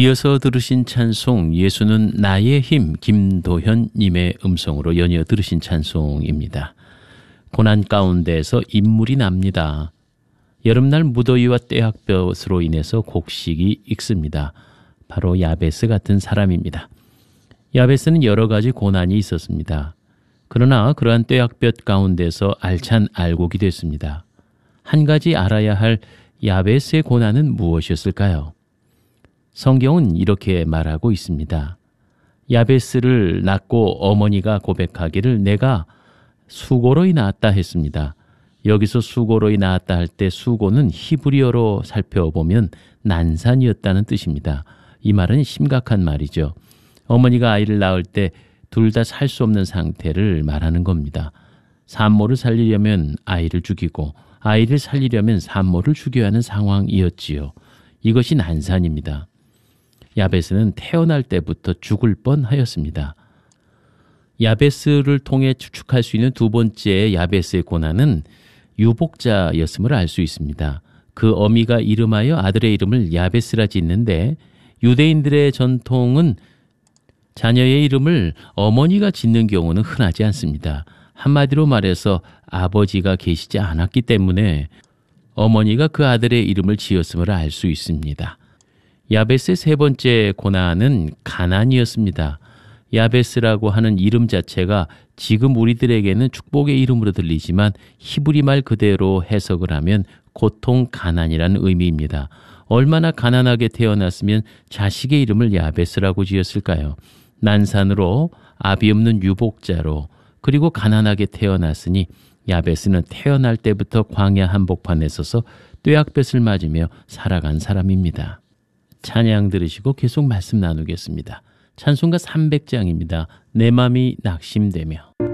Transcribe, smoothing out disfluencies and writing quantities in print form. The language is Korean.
이어서 들으신 찬송 예수는 나의 힘 김도현님의 음성으로 연이어 들으신 찬송입니다. 고난 가운데에서 인물이 납니다. 여름날 무더위와 떼학볕으로 인해서 곡식이 익습니다. 바로 야베스 같은 사람입니다. 야베스는 여러 가지 고난이 있었습니다. 그러나 그러한 떼학볕 가운데서 알찬 알곡이 됐습니다. 한 가지 알아야 할 야베스의 고난은 무엇이었을까요? 성경은 이렇게 말하고 있습니다. 야베스를 낳고 어머니가 고백하기를 내가 수고로이 낳았다 했습니다. 여기서 수고로이 낳았다 할 때 수고는 히브리어로 살펴보면 난산이었다는 뜻입니다. 이 말은 심각한 말이죠. 어머니가 아이를 낳을 때 둘 다 살 수 없는 상태를 말하는 겁니다. 산모를 살리려면 아이를 죽이고 아이를 살리려면 산모를 죽여야 하는 상황이었지요. 이것이 난산입니다. 야베스는 태어날 때부터 죽을 뻔하였습니다. 야베스를 통해 추측할 수 있는 두 번째 야베스의 고난은 유복자였음을 알 수 있습니다. 그 어미가 이름하여 아들의 이름을 야베스라 짓는데 유대인들의 전통은 자녀의 이름을 어머니가 짓는 경우는 흔하지 않습니다. 한마디로 말해서 아버지가 계시지 않았기 때문에 어머니가 그 아들의 이름을 지었음을 알 수 있습니다. 야베스의 세 번째 고난은 가난이었습니다. 야베스라고 하는 이름 자체가 지금 우리들에게는 축복의 이름으로 들리지만 히브리 말 그대로 해석을 하면 고통 가난이라는 의미입니다. 얼마나 가난하게 태어났으면 자식의 이름을 야베스라고 지었을까요? 난산으로 아비 없는 유복자로 그리고 가난하게 태어났으니 야베스는 태어날 때부터 광야 한복판에 서서 떼약볕을 맞으며 살아간 사람입니다. 찬양 들으시고 계속 말씀 나누겠습니다. 찬송가 300장입니다. 내 맘이 낙심되며.